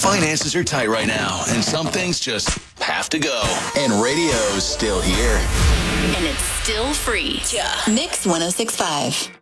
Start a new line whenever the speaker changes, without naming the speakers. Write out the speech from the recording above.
Finances are tight right now, and some things just have to go. And radio's still here.
And it's still free. Yeah. Mix 106.5.